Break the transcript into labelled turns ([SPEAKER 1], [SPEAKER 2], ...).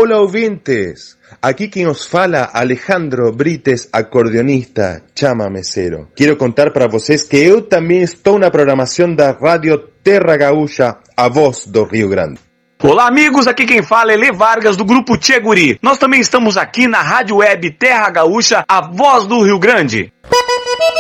[SPEAKER 1] Olá, ouvintes! Aqui quem os fala, Alejandro Brites, acordeonista, chamamecero. Quero contar para vocês que eu também estou na programação da Rádio Terra Gaúcha, a voz do Rio Grande.
[SPEAKER 2] Olá, amigos, aqui quem fala é Lê Vargas, do Grupo Tchê Guri. Nós também estamos aqui na Rádio Web Terra Gaúcha, a voz do Rio Grande.